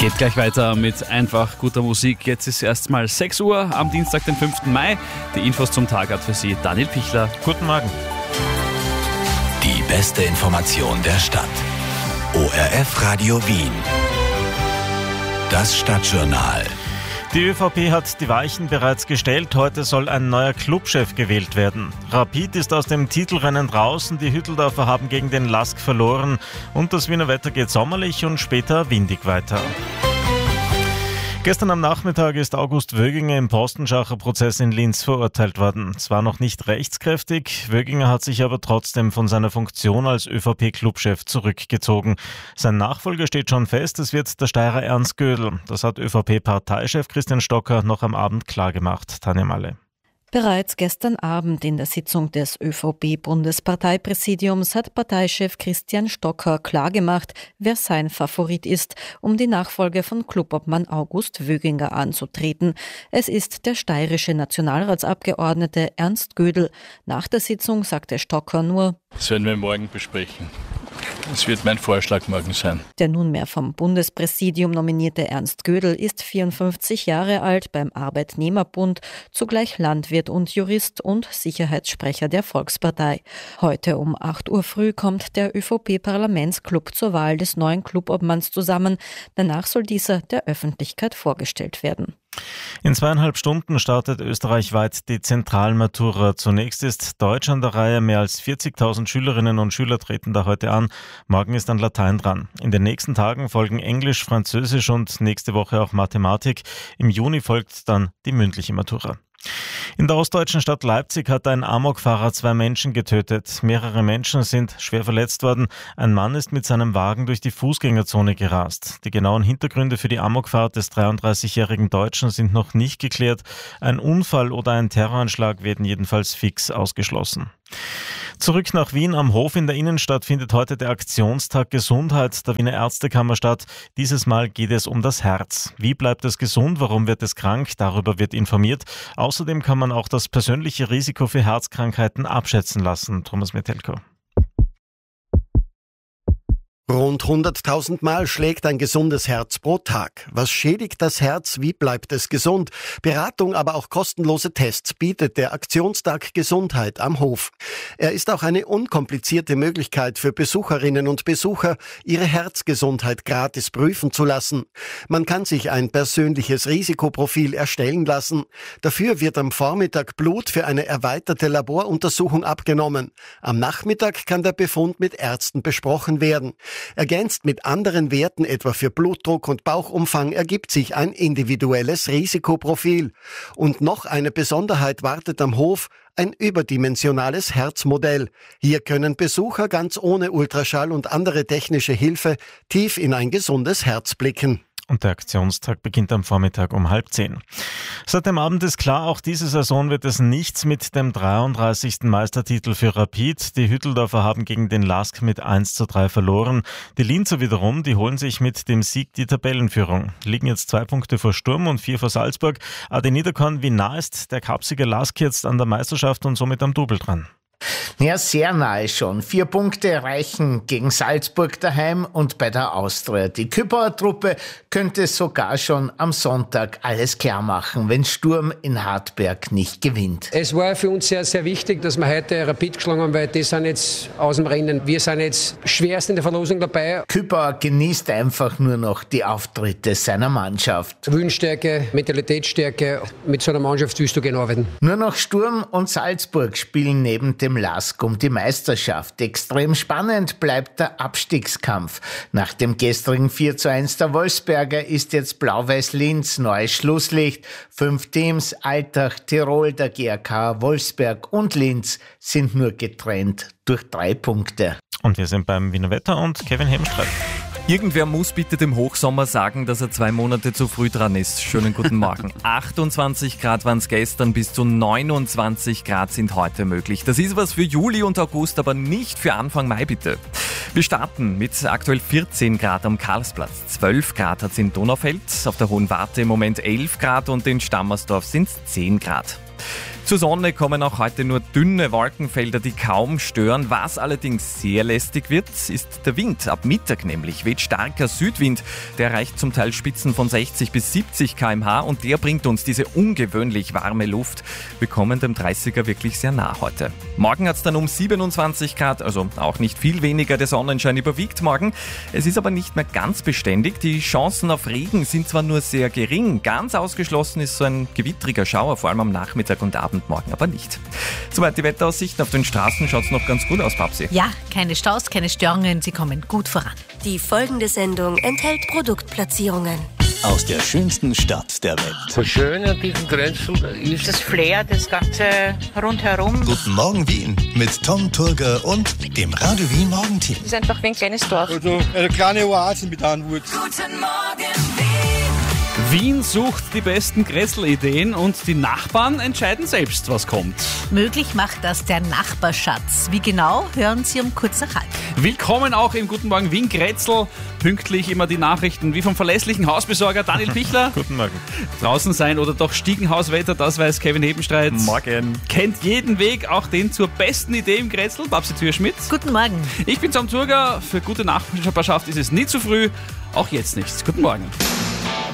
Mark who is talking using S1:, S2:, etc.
S1: Geht gleich weiter mit einfach guter Musik. Jetzt ist erstmal 6 Uhr am Dienstag, den 5. Mai. Die Infos zum Tag hat für Sie Daniel Pichler.
S2: Guten Morgen.
S3: Die beste Information der Stadt. ORF Radio Wien. Das Stadtjournal.
S2: Die ÖVP hat die Weichen bereits gestellt. Heute soll ein neuer Clubchef gewählt werden. Rapid ist aus dem Titelrennen draußen. Die Hütteldorfer haben gegen den LASK verloren. Und das Wiener Wetter geht sommerlich und später windig weiter. Gestern am Nachmittag ist August Wöginger im Postenschacher-Prozess in Linz verurteilt worden. Zwar noch nicht rechtskräftig, Wöginger hat sich aber trotzdem von seiner Funktion als ÖVP-Clubchef zurückgezogen. Sein Nachfolger steht schon fest, es wird der Steirer Ernst Gödel. Das hat ÖVP-Parteichef Christian Stocker noch am Abend klargemacht. Tanja Malle.
S4: Bereits gestern Abend in der Sitzung des ÖVP-Bundesparteipräsidiums hat Parteichef Christian Stocker klargemacht, wer sein Favorit ist, um die Nachfolge von Clubobmann August Wöginger anzutreten. Es ist der steirische Nationalratsabgeordnete Ernst Gödel. Nach der Sitzung sagte Stocker nur:
S5: Das werden wir morgen besprechen. Das wird mein Vorschlag morgen sein.
S4: Der nunmehr vom Bundespräsidium nominierte Ernst Gödel ist 54 Jahre alt, beim Arbeitnehmerbund, zugleich Landwirt und Jurist und Sicherheitssprecher der Volkspartei. Heute um 8 Uhr früh kommt der ÖVP-Parlamentsclub zur Wahl des neuen Clubobmanns zusammen. Danach soll dieser der Öffentlichkeit vorgestellt werden.
S2: In 2,5 Stunden startet österreichweit die Zentralmatura. Zunächst ist Deutsch an der Reihe. Mehr als 40.000 Schülerinnen und Schüler treten da heute an. Morgen ist dann Latein dran. In den nächsten Tagen folgen Englisch, Französisch und nächste Woche auch Mathematik. Im Juni folgt dann die mündliche Matura. In der ostdeutschen Stadt Leipzig hat ein Amokfahrer 2 Menschen getötet. Mehrere Menschen sind schwer verletzt worden. Ein Mann ist mit seinem Wagen durch die Fußgängerzone gerast. Die genauen Hintergründe für die Amokfahrt des 33-jährigen Deutschen sind noch nicht geklärt. Ein Unfall oder ein Terroranschlag werden jedenfalls fix ausgeschlossen. Zurück nach Wien. Am Hof in der Innenstadt findet heute der Aktionstag Gesundheit der Wiener Ärztekammer statt. Dieses Mal geht es um das Herz. Wie bleibt es gesund? Warum wird es krank? Darüber wird informiert. Außerdem kann man auch das persönliche Risiko für Herzkrankheiten abschätzen lassen. Thomas Metelko.
S6: Rund 100.000 Mal schlägt ein gesundes Herz pro Tag. Was schädigt das Herz? Wie bleibt es gesund? Beratung, aber auch kostenlose Tests bietet der Aktionstag Gesundheit am Hof. Er ist auch eine unkomplizierte Möglichkeit für Besucherinnen und Besucher, ihre Herzgesundheit gratis prüfen zu lassen. Man kann sich ein persönliches Risikoprofil erstellen lassen. Dafür wird am Vormittag Blut für eine erweiterte Laboruntersuchung abgenommen. Am Nachmittag kann der Befund mit Ärzten besprochen werden. Ergänzt mit anderen Werten, etwa für Blutdruck und Bauchumfang, ergibt sich ein individuelles Risikoprofil. Und noch eine Besonderheit wartet am Hof: ein überdimensionales Herzmodell. Hier können Besucher ganz ohne Ultraschall und andere technische Hilfe tief in ein gesundes Herz blicken.
S2: Und der Aktionstag beginnt am Vormittag um 9:30. Seit dem Abend ist klar, auch diese Saison wird es nichts mit dem 33. Meistertitel für Rapid. Die Hütteldorfer haben gegen den LASK mit 1:3 verloren. Die Linzer wiederum, die holen sich mit dem Sieg die Tabellenführung. Liegen jetzt 2 Punkte vor Sturm und 4 vor Salzburg. Adi Niederkorn, wie nah ist der Kapsiger LASK jetzt an der Meisterschaft und somit am Double dran?
S7: Ja, sehr nahe schon. 4 Punkte reichen gegen Salzburg daheim und bei der Austria. Die Küpauer Truppe könnte sogar schon am Sonntag alles klar machen, wenn Sturm in Hartberg nicht gewinnt.
S8: Es war für uns sehr, sehr wichtig, dass wir heute Rapid geschlagen haben, weil die sind jetzt aus dem Rennen. Wir sind jetzt schwerst in der Verlosung dabei.
S7: Küpauer genießt einfach nur noch die Auftritte seiner Mannschaft.
S8: Willensstärke, Mentalitätsstärke, mit so einer Mannschaft willst du gerne arbeiten.
S7: Nur noch Sturm und Salzburg spielen neben dem LASK um die Meisterschaft. Extrem spannend bleibt der Abstiegskampf. Nach dem gestrigen 4:1 der Wolfsberger ist jetzt Blau-Weiß Linz neues Schlusslicht. 5 Teams, Altach, Tirol, der GRK, Wolfsberg und Linz sind nur getrennt durch 3 Punkte.
S2: Und wir sind beim Wiener Wetter und Kevin Hemstreit.
S9: Irgendwer muss bitte dem Hochsommer sagen, dass er 2 Monate zu früh dran ist. Schönen guten Morgen. 28 Grad waren es gestern, bis zu 29 Grad sind heute möglich. Das ist was für Juli und August, aber nicht für Anfang Mai bitte. Wir starten mit aktuell 14 Grad am Karlsplatz. 12 Grad hat es in Donaufeld, auf der Hohen Warte im Moment 11 Grad und in Stammersdorf sind es 10 Grad. Zur Sonne kommen auch heute nur dünne Wolkenfelder, die kaum stören. Was allerdings sehr lästig wird, ist der Wind. Ab Mittag nämlich weht starker Südwind. Der erreicht zum Teil Spitzen von 60 bis 70 km/h und der bringt uns diese ungewöhnlich warme Luft. Wir kommen dem 30er wirklich sehr nah heute. Morgen hat es dann um 27 Grad, also auch nicht viel weniger. Der Sonnenschein überwiegt morgen. Es ist aber nicht mehr ganz beständig. Die Chancen auf Regen sind zwar nur sehr gering. Ganz ausgeschlossen ist so ein gewittriger Schauer, vor allem am Nachmittag und Abend morgen aber nicht. Soweit die Wetteraussichten. Auf den Straßen schaut es noch ganz gut aus, Babsi.
S10: Ja, keine Staus, keine Störungen, sie kommen gut voran.
S11: Die folgende Sendung enthält Produktplatzierungen.
S3: Aus der schönsten Stadt der Welt.
S12: Das Schöne an diesem Grenzel ist
S13: das Flair, das Ganze rundherum.
S3: Guten Morgen Wien mit Tom Turger und dem Radio Wien Morgenteam.
S13: Das ist einfach wie ein kleines Dorf.
S14: Also eine kleine Oase mit Anwurt.
S11: Guten Morgen Wien.
S1: Wien sucht die besten Grätzl-Ideen und die Nachbarn entscheiden selbst, was kommt.
S10: Möglich macht das der Nachbarschatz. Wie genau, hören Sie um kurz nach halb.
S1: Willkommen auch im Guten Morgen Wien Grätzl. Pünktlich immer die Nachrichten wie vom verlässlichen Hausbesorger Daniel Pichler.
S2: Guten Morgen.
S1: Draußen sein oder doch Stiegenhauswetter, das weiß Kevin Hebenstreit.
S9: Morgen.
S1: Kennt jeden Weg, auch den zur besten Idee im Grätzl. Babsi Thür-Schmidt.
S10: Guten Morgen.
S1: Ich bin Tom Turger. Für gute Nachbarschaft ist es nie zu früh. Auch jetzt nichts. Guten Morgen.